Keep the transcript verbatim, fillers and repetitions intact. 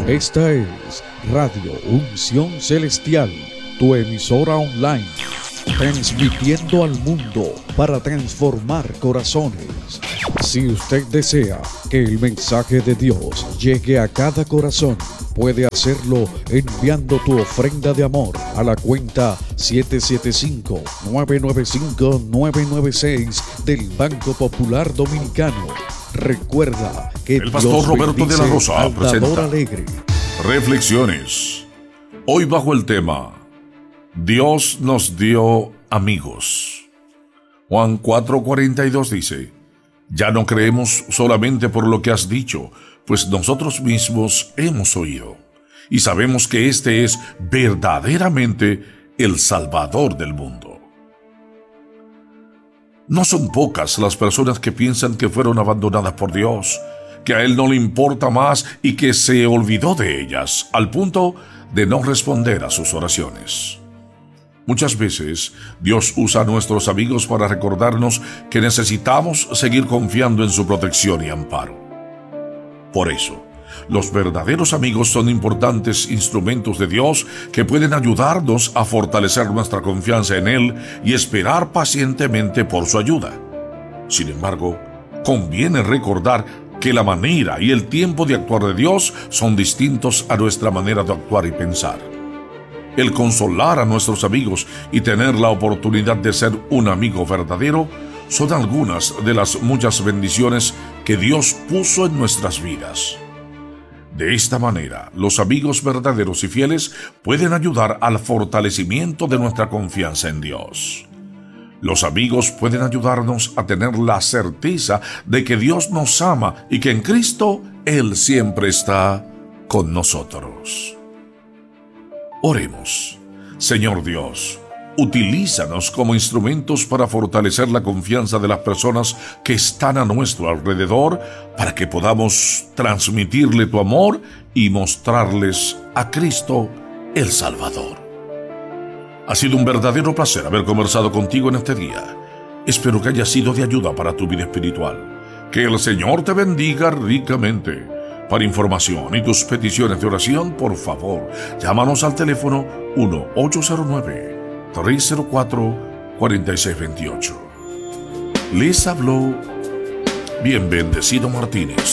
Esta es Radio Unción Celestial, tu emisora online, transmitiendo al mundo para transformar corazones. Si usted desea que el mensaje de Dios llegue a cada corazón, puede hacerlo enviando tu ofrenda de amor a la cuenta siete siete cinco, nueve nueve cinco, nueve nueve seis del Banco Popular Dominicano. Recuerda que el pastor Roberto de la Rosa presenta Alegre. Reflexiones. Hoy bajo el tema Dios nos dio amigos. Juan cuatro cuarenta y dos dice: ya no creemos solamente por lo que has dicho, pues nosotros mismos hemos oído y sabemos que este es verdaderamente el Salvador del mundo. No son pocas las personas que piensan que fueron abandonadas por Dios, que a Él no le importa más y que se olvidó de ellas, al punto de no responder a sus oraciones. Muchas veces Dios usa a nuestros amigos para recordarnos que necesitamos seguir confiando en su protección y amparo. Por eso, los verdaderos amigos son importantes instrumentos de Dios que pueden ayudarnos a fortalecer nuestra confianza en Él y esperar pacientemente por su ayuda. Sin embargo, conviene recordar que la manera y el tiempo de actuar de Dios son distintos a nuestra manera de actuar y pensar. El consolar a nuestros amigos y tener la oportunidad de ser un amigo verdadero son algunas de las muchas bendiciones que Dios puso en nuestras vidas. De esta manera, los amigos verdaderos y fieles pueden ayudar al fortalecimiento de nuestra confianza en Dios. Los amigos pueden ayudarnos a tener la certeza de que Dios nos ama y que en Cristo Él siempre está con nosotros. Oremos. Señor Dios, utilízanos como instrumentos para fortalecer la confianza de las personas que están a nuestro alrededor, para que podamos transmitirle tu amor y mostrarles a Cristo el Salvador. Ha sido un verdadero placer haber conversado contigo en este día. Espero que haya sido de ayuda para tu vida espiritual. Que el Señor te bendiga ricamente. Para información y tus peticiones de oración, por favor, llámanos al teléfono uno ocho cero nueve, tres cero cuatro, cuatro seis dos ocho. Les habló bien bendecido Martínez.